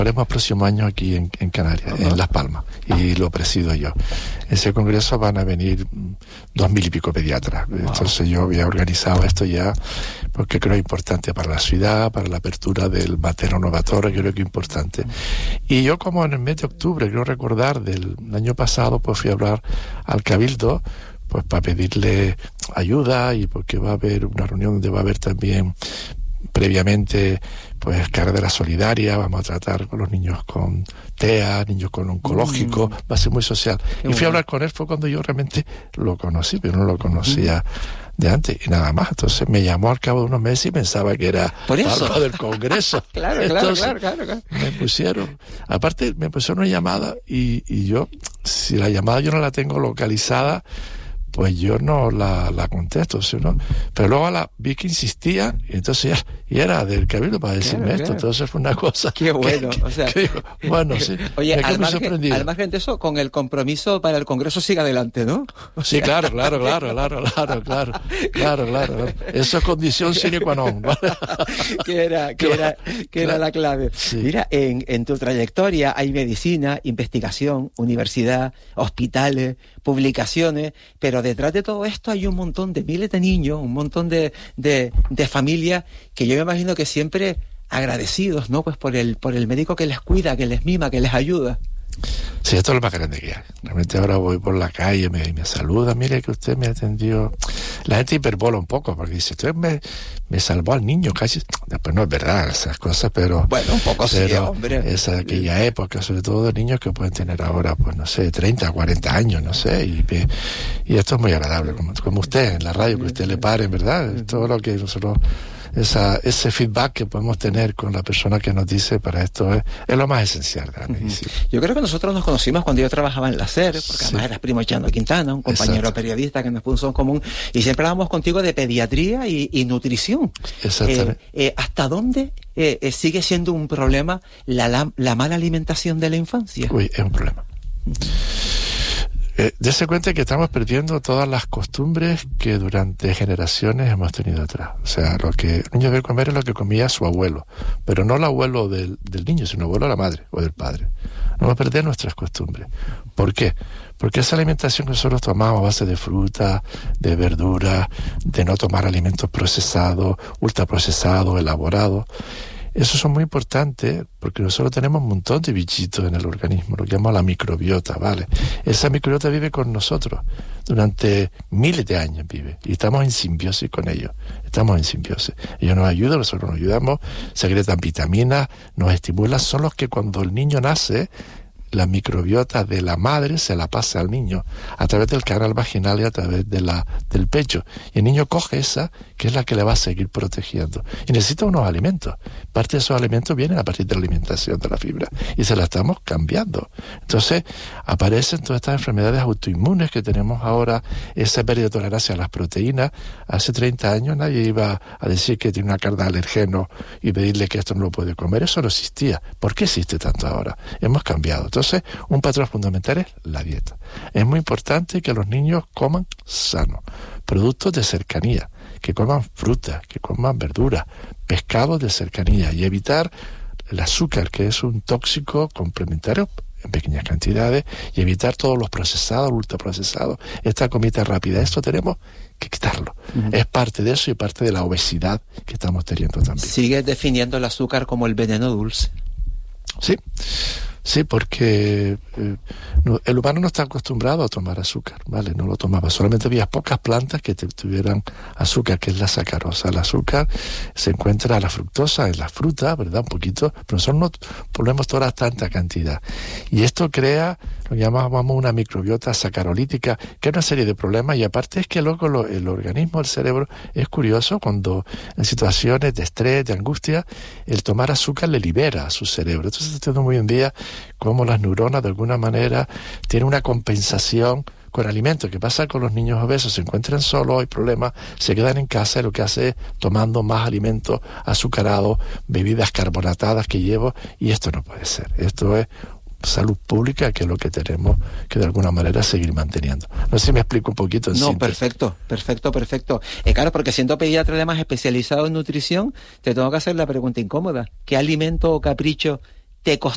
Haremos el próximo año aquí en Canarias, en Las Palmas, y lo presido yo. En ese congreso van a venir 2.000 y pico pediatras. Wow. Entonces yo había organizado esto ya porque creo que es importante para la ciudad, para la apertura del materno novatorio, creo que es importante. Y yo, como en el mes de octubre, quiero recordar del año pasado, pues fui a hablar al Cabildo, pues para pedirle ayuda, y porque va a haber una reunión donde va a haber también previamente pues carrera solidaria, vamos a tratar con los niños con TEA, niños con oncológico, va a ser muy social. Y fui a hablar con él, fue cuando yo realmente lo conocí, pero no lo conocía de antes, y nada más. Entonces me llamó al cabo de unos meses y pensaba que era algo del Congreso. Claro. Me pusieron una llamada, y yo, si la llamada yo no la tengo localizada, pues yo no la contesto, ¿sí, no? Pero luego vi que insistía, y entonces ya era del Cabildo para decirme esto. Entonces fue una cosa... Qué bueno, bueno, sí. Oye, al margen de eso, con el compromiso para el Congreso sigue adelante, ¿no? Sí, claro. Eso es condición sine qua non. que era la clave. Sí. Mira, en tu trayectoria hay medicina, investigación, universidad, hospitales, publicaciones, pero detrás de todo esto hay un montón de miles de niños, un montón de familias que yo me imagino que siempre agradecidos, ¿no? Pues por el médico que les cuida, que les mima, que les ayuda. Sí, esto es lo más grande que hay. Realmente ahora voy por la calle, me saluda, mire que usted me atendió. La gente hiperbola un poco, porque dice, usted me salvó al niño casi. Después no es verdad esas cosas, pero... Bueno, un poco sí, hombre. Esa aquella época, sobre todo de niños que pueden tener ahora, pues no sé, 30, 40 años, no sé, y esto es muy agradable, como usted en la radio, que usted le pare, ¿verdad? Todo lo que nosotros... ese feedback que podemos tener con la persona que nos dice, para esto es lo más esencial de la medicina. Yo creo que nosotros nos conocimos cuando yo trabajaba en la SER, porque además eras primo de Chano Quintana, un compañero periodista que nos puso en común, y siempre hablábamos contigo de pediatría y nutrición. Exactamente. ¿Hasta dónde sigue siendo un problema la mala alimentación de la infancia? Uy, es un problema. Dese cuenta que estamos perdiendo todas las costumbres que durante generaciones hemos tenido atrás. O sea, lo que el niño debe comer es lo que comía su abuelo, pero no el abuelo del niño, sino el abuelo de la madre o del padre. No vamos a perder nuestras costumbres. ¿Por qué? Porque esa alimentación que nosotros tomamos a base de fruta, de verdura, de no tomar alimentos procesados, ultraprocesados, elaborados, esos son muy importantes porque nosotros tenemos un montón de bichitos en el organismo, lo que llamamos la microbiota, ¿vale? Esa microbiota vive con nosotros durante miles de años, vive, y estamos en simbiosis con ellos. Ellos nos ayudan, nosotros nos ayudamos, secretan vitaminas, nos estimulan, son los que cuando el niño nace, la microbiota de la madre se la pasa al niño a través del canal vaginal y a través del pecho. Y el niño coge esa, que es la que le va a seguir protegiendo. Y necesita unos alimentos. Parte de esos alimentos vienen a partir de la alimentación de la fibra. Y se la estamos cambiando. Entonces, aparecen todas estas enfermedades autoinmunes que tenemos ahora, esa pérdida de tolerancia a las proteínas. Hace 30 años nadie iba a decir que tiene una carga de alergenos y pedirle que esto no lo puede comer. Eso no existía. ¿Por qué existe tanto ahora? Hemos cambiado. Entonces, un patrón fundamental es la dieta. Es muy importante que los niños coman sano, productos de cercanía, que coman frutas, que coman verduras, pescados de cercanía, y evitar el azúcar, que es un tóxico complementario en pequeñas cantidades, y evitar todos los procesados, ultraprocesados, esta comida rápida. Esto tenemos que quitarlo. Es parte de eso y parte de la obesidad que estamos teniendo también. ¿Sigues definiendo el azúcar como el veneno dulce? Sí, porque el humano no está acostumbrado a tomar azúcar, ¿vale? No lo tomaba. Solamente había pocas plantas que tuvieran azúcar, que es la sacarosa. El azúcar se encuentra la fructosa en la fruta, ¿verdad? Un poquito, pero nosotros no podemos tomar tanta cantidad. Y esto crea lo que llamamos una microbiota sacarolítica, que es una serie de problemas, y aparte es que luego el organismo, el cerebro, es curioso cuando en situaciones de estrés, de angustia, el tomar azúcar le libera a su cerebro. Entonces, estamos muy en día cómo las neuronas de alguna manera tienen una compensación con alimentos. ¿Qué pasa con los niños obesos? Se encuentran solos, hay problemas, se quedan en casa y lo que hace es tomando más alimentos azucarados, bebidas carbonatadas que llevo, y esto no puede ser. Esto es salud pública, que es lo que tenemos que de alguna manera seguir manteniendo. No sé si me explico un poquito en síntesis. Perfecto. Claro, porque siendo pediatra además especializado en nutrición, te tengo que hacer la pregunta incómoda. ¿Qué alimento o capricho te